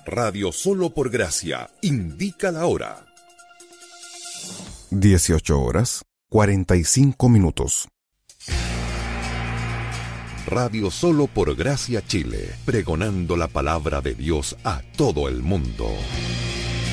Radio Solo por Gracia indica la hora. 18:45. Radio Solo por Gracia Chile, pregonando la palabra de Dios a todo el mundo.